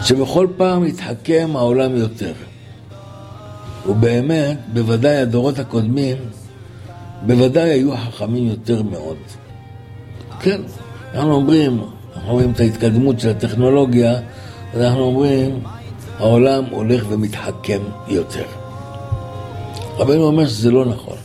שבכל פעם יתחכם העולם יותר. ובאמת, בוודאי הדורות הקודמים, בוודאי היו חכמים יותר מאוד. כן, אנחנו רואים את ההתקדמות של הטכנולוגיה, אז אנחנו אומרים, העולם הולך ומתחכם יותר. רבנו אומר שזה לא נכון.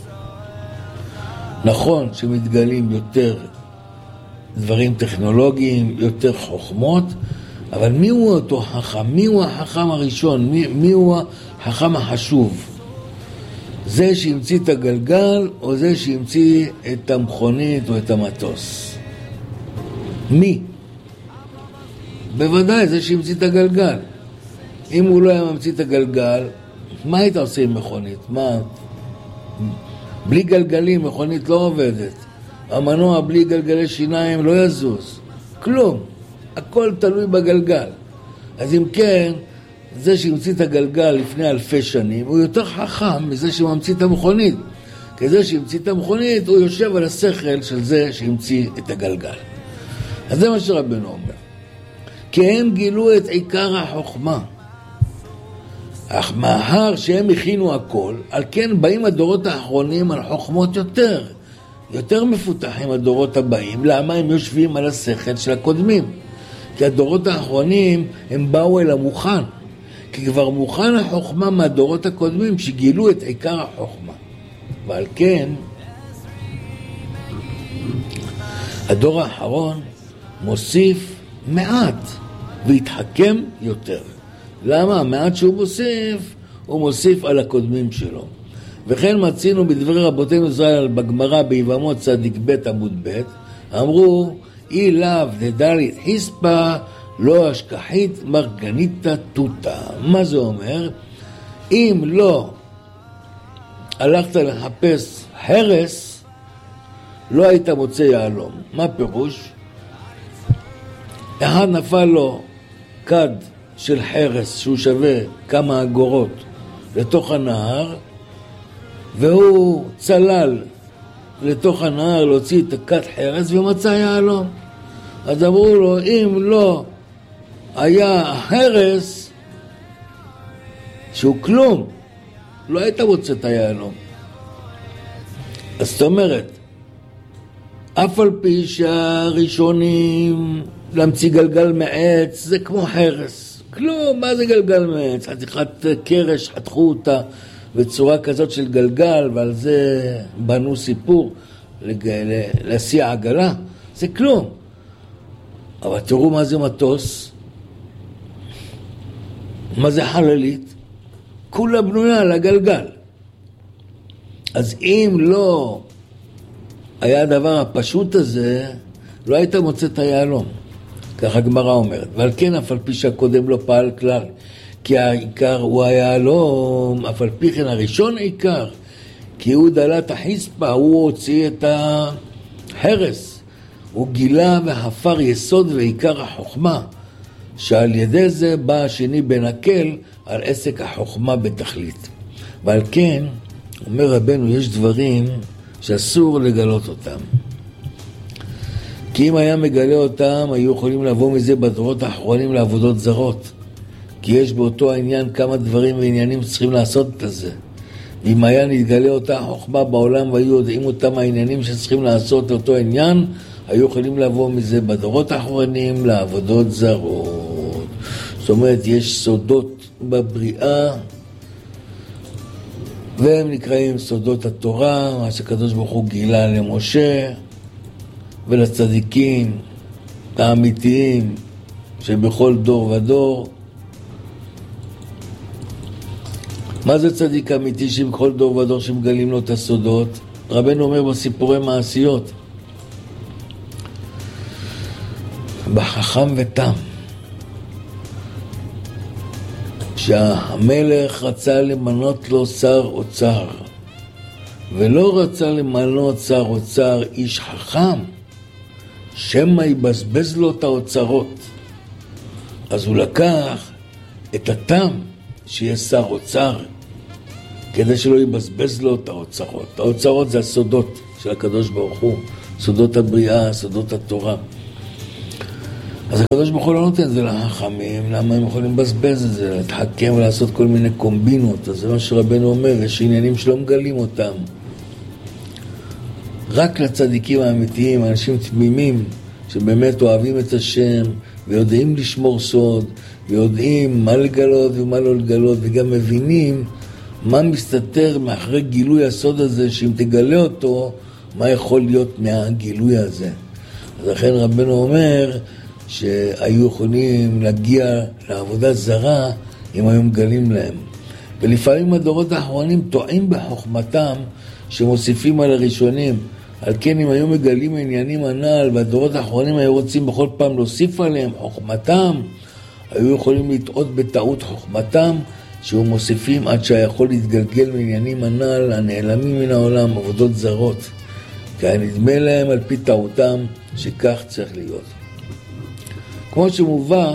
נכון שמתגלים יותר דברים טכנולוגיים, יותר חוכמות, אבל מי הוא אותו חכם? מי הוא החכם הראשון? מי הוא החכם החשוב? זה שהמציא את הגלגל או זה שהמציא את המכונית או את המטוס? מי? בוודאי זה שהמציא את הגלגל. אם הוא לא היה ממציא את הגלגל, מה היית עושה עם מכונית? מה? בלי גלגלים מכונית לא עובדת. המנוע בלי גלגלי שיניים לא יזוז. כלום. הכל תלוי בגלגל. אז אם כן, זה שהמציא את הגלגל לפני אלפי שנים, הוא יותר חכם מזה שממציא את המכונית. כי זה שהמציא את המכונית, הוא יושב על השכל של זה שהמציא את הגלגל. אז זה מה שרבנו אומר. כי הם גילו את עיקר החוכמה. אך מאחר שהם הכינו הכל, על כן באים הדורות האחרונים על חוכמות יותר מפותחים הדורות הבאים. למה? הם יושבים על השכל של הקודמים. כי הדורות האחרונים הם באו אל המוכן. כי כבר מוכן החוכמה מהדורות הקודמים שגילו את עיקר החוכמה. ועל כן, הדור האחרון מוסיף מעט והתחכם יותר. למה? המעט שהוא מוסיף, הוא מוסיף על הקודמים שלו. וכן מצינו בדברי רבותינו ז"ל בגמרא ביבמות צדיק ב' עמוד ב', אמרו, אי לאו דדלית חיספא לא אשכחית מרגניתא תותא. מה זה אומר? אם לא הלכת לחפש חרס, לא היית מוצא יהלום. מה פירוש? אחד נפל לו כד של חרס שהוא שווה כמה אגורות לתוך הנהר, והוא צלל לתוך הנהר להוציא את הכד חרס ומצא יהלום. אז אמרו לו, אם לא היה החרס שהוא כלום, לא היית מוצא את היהלום. אז זאת אומרת, אף על פי שהראשונים להמציא גלגל מעץ זה כמו חרס. כלום, מה זה גלגל מעץ? חתיכת קרש, חתכו אותה בצורה כזאת של גלגל, ועל זה בנו סיפור להסיע עגלה. זה כלום. אבל תראו מה זה מטוס, מה זה חללית, כולה בנויה על הגלגל. אז אם לא היה הדבר הפשוט הזה, לא היית מוצא את היהלום. כך הגמרא אומרת. ועל כן, אף על פי שהקודם לא פעל כלל, כי העיקר הוא היהלום, אף על פי כן הראשון עיקר, כי הוא דלת החיספא, הוא הוציא את החרס, הוא גילה וחפר יסוד ועיקר החוכמה, שעל ידי זה בא השני בנקל על עסק החוכמה בתכלית. ועל כן, אומר רבנו, יש דברים שאסור לגלות אותם. כי אם היה מגלה אותם, היו יכולים לבוא מזה בדורות האחרונים לעבודות זרות. כי יש באותו העניין כמה דברים ועניינים שצריכים לעשות את זה. ואם היה נתגלה אותה חוכמה בעולם והיו יודעים אותם העניינים שצריכים לעשות אותו עניין, היו יכולים לבוא מזה בדורות האחרונים לעבודות זרות. זאת אומרת, יש סודות בבריאה, והם נקראים סודות התורה, מה שקדוש ברוך הוא גילה למשה ולצדיקים האמיתיים שבכל דור ודור. מה זה צדיק אמיתי שבכל דור ודור שמגלים לו את הסודות? רבנו אומר בסיפורי מעשיות, בחכם ותם, שהמלך רצה למנות לו שר אוצר, ולא רצה למנות שר אוצר איש חכם, שמא יבזבז לו את האוצרות. אז הוא לקח את התם שיהיה שר אוצר, כדי שלא יבזבז לו את האוצרות. האוצרות זה הסודות של הקדוש ברוך הוא, סודות הבריאה, סודות התורה. אז הקדוש ברוך הוא לא נותן את זה לחכמים, למה הם יכולים לבזבז את זה, להתחכם ולעשות כל מיני קומבינות. אז זה מה שרבנו אומר, יש עניינים שלא מגלים אותם. רק לצדיקים האמיתיים, אנשים תמימים, שבאמת אוהבים את השם, ויודעים לשמור סוד, ויודעים מה לגלות ומה לא לגלות, וגם מבינים מה מסתתר מאחרי גילוי הסוד הזה, שאם תגלה אותו, מה יכול להיות מהגילוי הזה. אז לכן רבנו אומר שהיו יכולים להגיע לעבודה זרה אם היו מגלים להם. ולפעמים הדורות האחרונים טועים בחוכמתם שמוסיפים על הראשונים. על כן אם היו מגלים עניינים הנ"ל והדורות האחרונים היו רוצים בכל פעם להוסיף עליהם חוכמתם, היו יכולים לטעות בטעות חוכמתם שהוא מוסיפים עד שהיכול להתגלגל מעניינים הנ"ל הנעלמים מן העולם, עבודות זרות. כי נדמה להם על פי טעותם שכך צריך להיות. כמו שמובא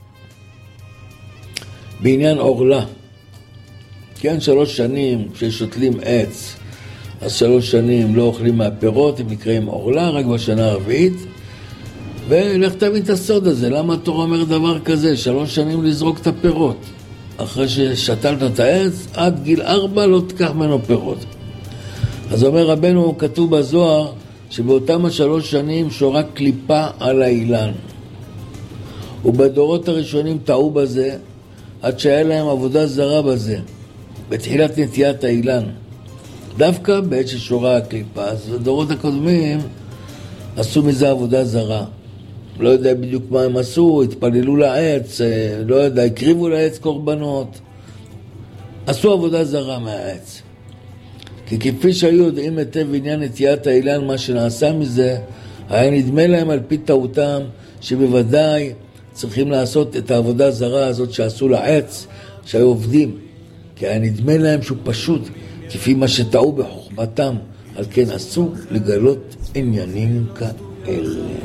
בעניין אורלה, כן, 3 שנים ששותלים עץ, אז 3 שנים לא אוכלים מהפירות, הם נקראים אורלה, רק בשנה הרביעית, ולך תבין את הסוד הזה, למה התורה אומר דבר כזה, 3 שנים לזרוק את הפירות, אחרי ששתלת את העץ, עד גיל 4 לא תקח ממנו פירות. אז אומר רבנו, כתוב בזוהר, שבאותם 3 שנים שורה קליפה על האילן. ובדורות הראשונים טעו בזה, עד שהיה להם עבודה זרה בזה, בתחילת נטיית האילן. דווקא בעת ששורה הקליפה, אז בדורות הקודמים עשו מזה עבודה זרה. לא יודע בדיוק מה הם עשו, התפללו לעץ, לא יודע, הקריבו לעץ קורבנות. עשו עבודה זרה מהעץ. כי כפי שהיו יודעים היטב עניין נטיית האילן, מה שנעשה מזה, היה נדמה להם על פי טעותם, שבוודאי צריכים לעשות את העבודה הזרה הזאת שעשו לעץ, שהיו עובדים. כי היה נדמה להם שהוא פשוט, כפי מה שטעו בחוכמתם, על כן אסור לגלות עניינים כאלה.